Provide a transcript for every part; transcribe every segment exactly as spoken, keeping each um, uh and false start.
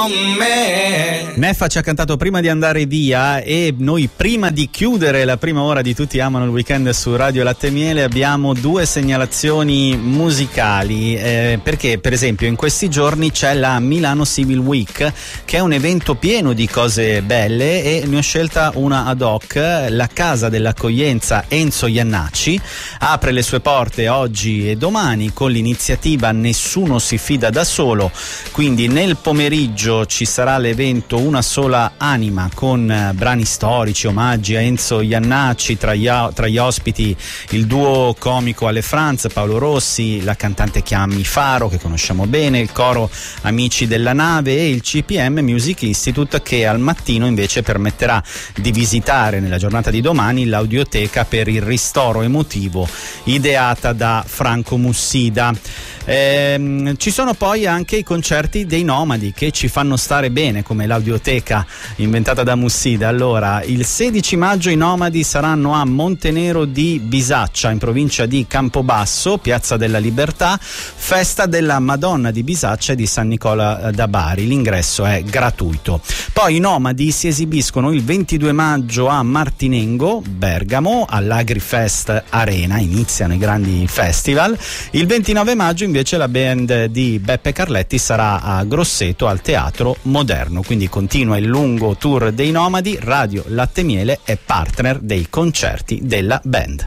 Neffa ci ha cantato Prima di andare via, e noi, prima di chiudere la prima ora di Tutti amano il weekend su Radio Latte e Miele, abbiamo due segnalazioni musicali, eh, perché per esempio in questi giorni c'è la Milano Civil Week, che è un evento pieno di cose belle, e ne ho scelta una ad hoc. La casa dell'accoglienza Enzo Iannacci apre le sue porte oggi e domani con l'iniziativa Nessuno si fida da solo, quindi nel pomeriggio ci sarà l'evento Una sola anima, con brani storici, omaggi a Enzo Iannacci, tra gli, tra gli ospiti il duo comico Ale Franz, Paolo Rossi, la cantante Chiammi Faro, che conosciamo bene, il coro Amici della Nave e il C P M Music Institute, che al mattino invece permetterà di visitare nella giornata di domani l'audioteca per il ristoro emotivo ideata da Franco Mussida. Ehm, ci sono poi anche i concerti dei Nomadi, che ci fanno stare bene, come l'audioteca inventata da Mussida. Allora, il sedici maggio i Nomadi saranno a Montenero di Bisaccia, in provincia di Campobasso, Piazza della Libertà, festa della Madonna di Bisaccia e di San Nicola da Bari. L'ingresso è gratuito. Poi i Nomadi si esibiscono il ventidue maggio a Martinengo, Bergamo, all'Agrifest Arena, iniziano i grandi festival. Il ventinove maggio invece la band di Beppe Carletti sarà a Grosseto al Teatro Moderno, quindi continua il lungo tour dei Nomadi. Radio Latte e Miele è partner dei concerti della band.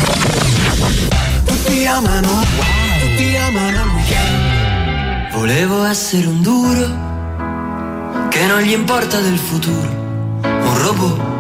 Tutti amano, tutti amano il weekend. Volevo essere un duro che non gli importa del futuro, un robot